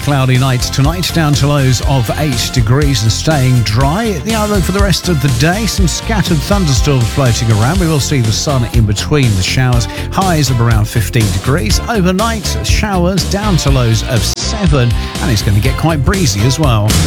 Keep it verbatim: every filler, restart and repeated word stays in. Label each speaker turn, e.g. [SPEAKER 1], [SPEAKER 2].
[SPEAKER 1] cloudy night tonight, down to lows of eight degrees and staying dry. The outlook for the rest of the day, some scattered thunderstorms floating around. We will see the sun in between the showers. Highs of around fifteen degrees. Overnight, showers down to lows of seven, and it's going to get quite breezy as well.